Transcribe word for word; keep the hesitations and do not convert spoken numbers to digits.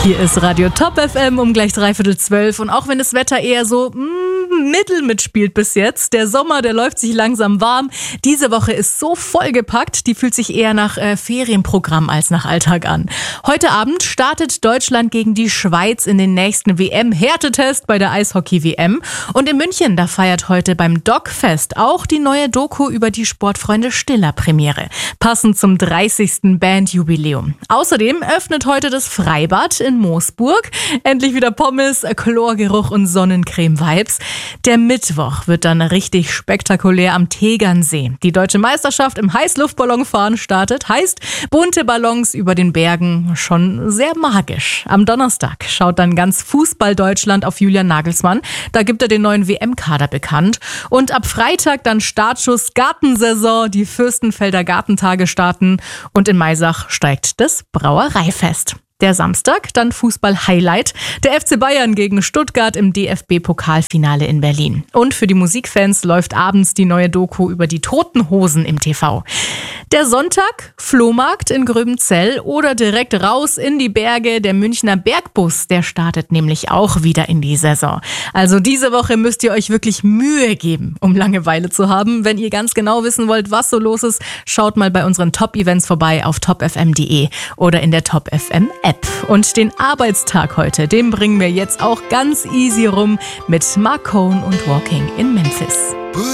Hier ist Radio Top F M um gleich dreiviertel zwölf und auch wenn das Wetter eher so mm, mittel mitspielt bis jetzt, der Sommer, der läuft sich langsam warm. Diese Woche ist so vollgepackt, die fühlt sich eher nach äh, Ferienprogramm als nach Alltag an. Heute Abend startet Deutschland gegen die Schweiz in den nächsten W M-Härtetest bei der Eishockey-W M. Und in München, da feiert heute beim Dogfest auch die neue Doku über die Sportfreunde Stiller Premiere, passend zum dreißigsten Bandjubiläum. Außerdem öffnet heute das Freibad in Moosburg. Endlich wieder Pommes, Chlorgeruch und Sonnencreme-Vibes. Der Mittwoch wird dann richtig spektakulär am Tegernsee. Die deutsche Meisterschaft im Heißluftballonfahren startet. Heißt, bunte Ballons über den Bergen, schon sehr magisch. Am Donnerstag schaut dann ganz Fußball-Deutschland auf Julian Nagelsmann. Da gibt er den neuen W M-Kader bekannt. Und ab Freitag dann Startschuss Gartensaison. Die Fürstenfelder Gartentage starten. Und in Maisach steigt das Brauereifest. Der Samstag, dann Fußball-Highlight. Der F C Bayern gegen Stuttgart im D F B-Pokalfinale in Berlin. Und für die Musikfans läuft abends die neue Doku über die Toten Hosen im T V. Der Sonntag, Flohmarkt in Gröbenzell oder direkt raus in die Berge. Der Münchner Bergbus, der startet nämlich auch wieder in die Saison. Also diese Woche müsst ihr euch wirklich Mühe geben, um Langeweile zu haben. Wenn ihr ganz genau wissen wollt, was so los ist, schaut mal bei unseren Top-Events vorbei auf top f m punkt d e oder in der Top F M App. Und den Arbeitstag heute, den bringen wir jetzt auch ganz easy rum mit Mark Cohn und Walking in Memphis.